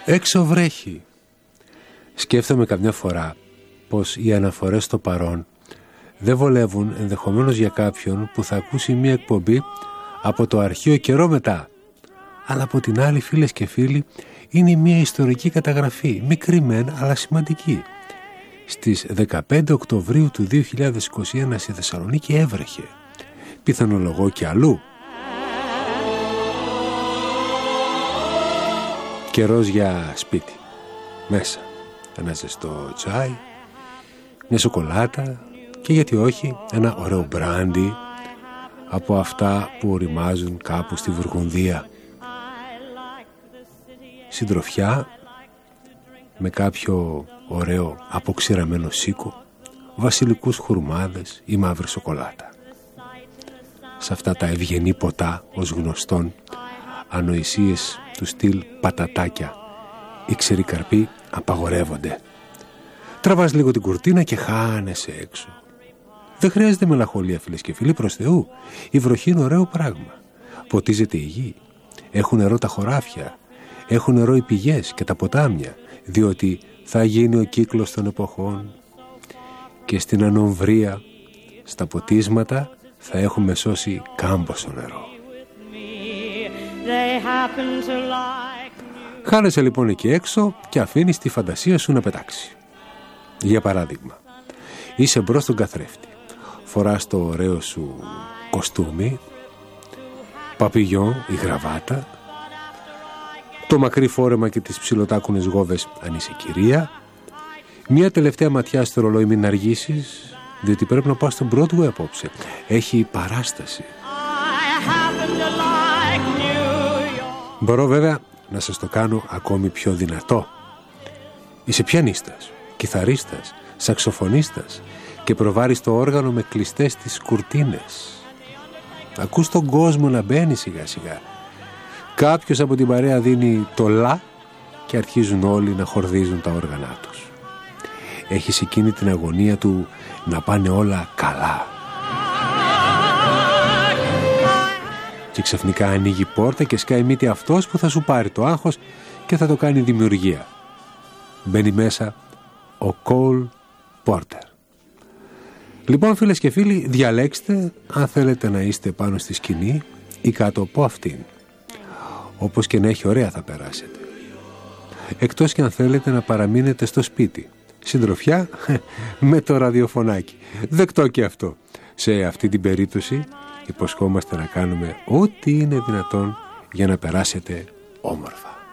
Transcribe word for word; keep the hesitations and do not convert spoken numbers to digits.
Έξω βρέχει. Σκέφτομαι καμιά φορά πως οι αναφορές στο παρόν δεν βολεύουν ενδεχομένως για κάποιον που θα ακούσει μία εκπομπή από το αρχαίο καιρό μετά. Αλλά από την άλλη, φίλες και φίλοι, είναι μία ιστορική καταγραφή, μικρή μεν αλλά σημαντική. Στις δεκαπέντε Οκτωβρίου του δύο χιλιάδες είκοσι ένα στη Θεσσαλονίκη έβρεχε. Πιθανολογώ και αλλού. Καιρός για σπίτι. Μέσα ένα ζεστό τσάι, μια σοκολάτα και γιατί όχι ένα ωραίο μπράντι από αυτά που οριμάζουν κάπου στη Βουργουνδία. Συντροφιά με κάποιο ωραίο αποξηραμένο σίκο, βασιλικούς χουρμάδες ή μαύρη σοκολάτα. Σε αυτά τα ευγενή ποτά ως γνωστόν, ανοησίες του στυλ πατατάκια ή ξεροί καρποί απαγορεύονται. Τραβάς λίγο την κουρτίνα και χάνεσαι έξω. Δεν χρειάζεται μελαγχολία, φίλες και φίλοι, προς Θεού. Η βροχή είναι ωραίο πράγμα. Ποτίζεται η γη. Έχουν νερό τα χωράφια. Έχουν νερό οι πηγές και τα ποτάμια, διότι θα γίνει ο κύκλος των εποχών και στην ανομβρία, στα ποτίσματα, θα έχουμε σώσει κάμποσο νερό. Χάνεσαι λοιπόν εκεί έξω και αφήνεις τη φαντασία σου να πετάξει. Για παράδειγμα, είσαι μπρος στον καθρέφτη, φοράς το ωραίο σου κοστούμι, παπηγιόν ή γραβάτα, το μακρύ φόρεμα και τις ψιλοτάκουνες γόβες αν είσαι κυρία, μια τελευταία ματιά στο ρολόι, μην αργήσεις, διότι πρέπει να πας στον Broadway απόψε. Έχει παράσταση. Μπορώ βέβαια να σας το κάνω ακόμη πιο δυνατό. Είσαι πιανίστας, κιθαρίστας, σαξοφωνίστας και προβάρεις το όργανο με κλειστές τις κουρτίνες. Ακούς τον κόσμο να μπαίνει σιγά σιγά. Κάποιος από την παρέα δίνει το λα και αρχίζουν όλοι να χορδίζουν τα όργανά τους. Έχεις εκείνη την αγωνία του να πάνε όλα καλά. Και ξαφνικά ανοίγει η πόρτα και σκάει μύτη αυτός που θα σου πάρει το άγχος και θα το κάνει δημιουργία. Μπαίνει μέσα ο Cole Porter. Λοιπόν, φίλες και φίλοι, διαλέξτε αν θέλετε να είστε πάνω στη σκηνή ή κάτω από αυτήν. Όπως και να έχει, ωραία θα περάσετε. Εκτός και αν θέλετε να παραμείνετε στο σπίτι. Συντροφιά με το ραδιοφωνάκι. Δεκτό και αυτό. Σε αυτή την περίπτωση υποσχόμαστε να κάνουμε ό,τι είναι δυνατόν για να περάσετε όμορφα.